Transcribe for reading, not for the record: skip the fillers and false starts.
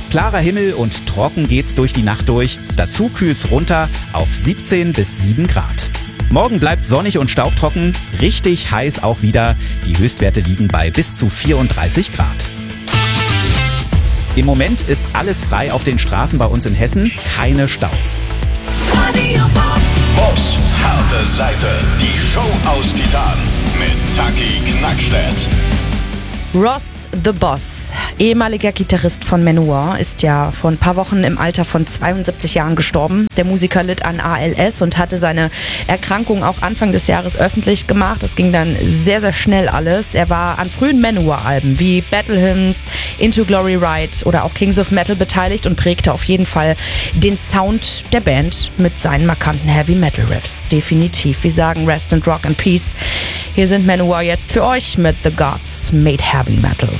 Klarer Himmel und trocken geht's durch die Nacht durch. Dazu kühlt's runter auf 17 bis 7 Grad. Morgen bleibt sonnig und staubtrocken, richtig heiß auch wieder. Die Höchstwerte liegen bei bis zu 34 Grad. Im Moment ist alles frei auf den Straßen bei uns in Hessen, keine Staus. Bobs harte Seite, die Show aus Titan mit Taki Knackstedt. Ross the Boss, ehemaliger Gitarrist von Manowar, ist ja vor ein paar Wochen im Alter von 72 Jahren gestorben. Der Musiker litt an ALS und hatte seine Erkrankung auch Anfang des Jahres öffentlich gemacht. Das ging dann sehr, sehr schnell alles. Er war an frühen Manowar-Alben wie Battle Hymns, Into Glory Ride oder auch Kings of Metal beteiligt und prägte auf jeden Fall den Sound der Band mit seinen markanten Heavy-Metal-Riffs. Definitiv. Wir sagen Rest and Rock and Peace. Hier sind Manowar jetzt für euch mit The Gods Made Heavy Metal.